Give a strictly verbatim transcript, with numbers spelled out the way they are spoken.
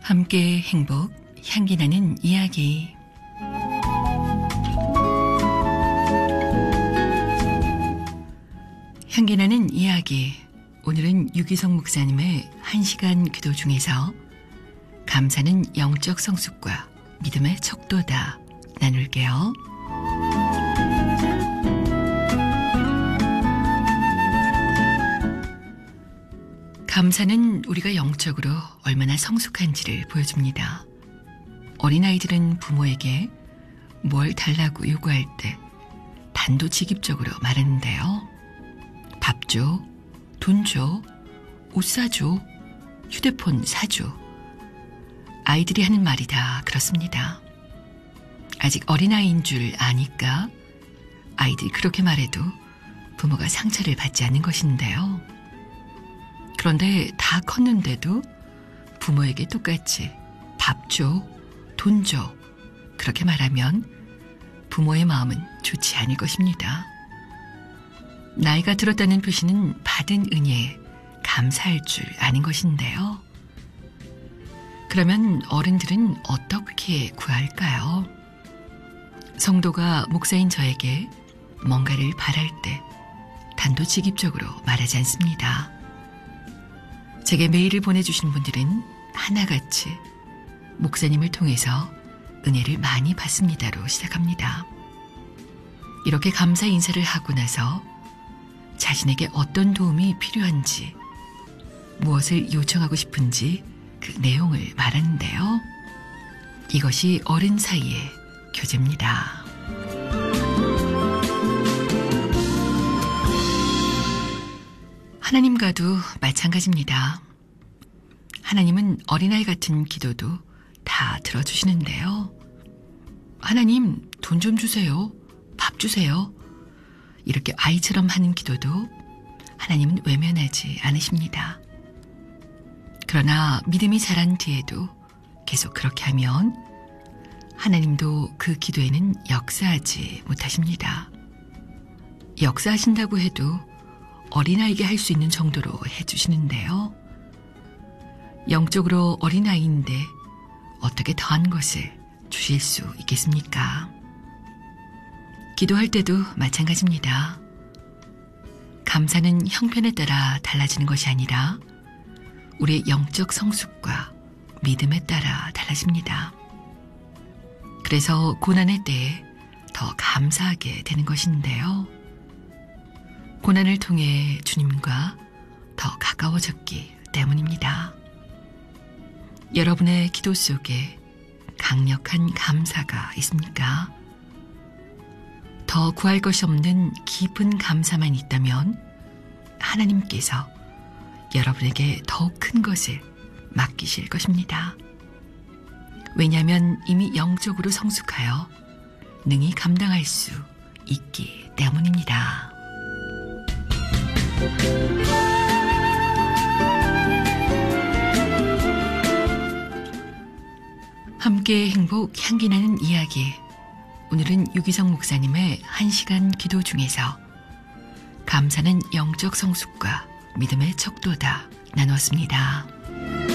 함께 행복, 향기나는 이야기. 향기나는 이야기. 오늘은 유기성 목사님의 한 시간 기도 중에서 감사는 영적 성숙과 믿음의 척도다 나눌게요. 감사는 우리가 영적으로 얼마나 성숙한지를 보여줍니다. 어린아이들은 부모에게 뭘 달라고 요구할 때 단도직입적으로 말하는데요. 밥 줘, 돈 줘, 옷 사줘, 휴대폰 사줘. 아이들이 하는 말이 다 그렇습니다. 아직 어린아이인 줄 아니까 아이들이 그렇게 말해도 부모가 상처를 받지 않는 것인데요. 그런데 다 컸는데도 부모에게 똑같이 밥 줘, 돈 줘 그렇게 말하면 부모의 마음은 좋지 않을 것입니다. 나이가 들었다는 표시는 받은 은혜에 감사할 줄 아는 것인데요. 그러면 어른들은 어떻게 구할까요? 성도가 목사인 저에게 뭔가를 바랄 때 단도직입적으로 말하지 않습니다. 제게 메일을 보내주신 분들은 하나같이 목사님을 통해서 은혜를 많이 받습니다로 시작합니다. 이렇게 감사 인사를 하고 나서 자신에게 어떤 도움이 필요한지, 무엇을 요청하고 싶은지 그 내용을 말하는데요. 이것이 어른 사이의 교제입니다. 하나님과도 마찬가지입니다. 하나님은 어린아이 같은 기도도 다 들어주시는데요. 하나님, 돈 좀 주세요. 밥 주세요. 이렇게 아이처럼 하는 기도도 하나님은 외면하지 않으십니다. 그러나 믿음이 자란 뒤에도 계속 그렇게 하면 하나님도 그 기도에는 역사하지 못하십니다. 역사하신다고 해도 어린아이에게 할 수 있는 정도로 해주시는데요. 영적으로 어린아이인데 어떻게 더한 것을 주실 수 있겠습니까? 기도할 때도 마찬가지입니다. 감사는 형편에 따라 달라지는 것이 아니라 우리의 영적 성숙과 믿음에 따라 달라집니다. 그래서 고난의 때에 더 감사하게 되는 것인데요. 고난을 통해 주님과 더 가까워졌기 때문입니다. 여러분의 기도 속에 강력한 감사가 있습니까? 더 구할 것이 없는 깊은 감사만 있다면 하나님께서 여러분에게 더욱 큰 것을 맡기실 것입니다. 왜냐하면 이미 영적으로 성숙하여 능히 감당할 수 있기 때문입니다. 함께 행복 향기나는 이야기. 오늘은 유기성 목사님의 한 시간 기도 중에서 감사는 영적 성숙과 믿음의 척도다 나누었습니다.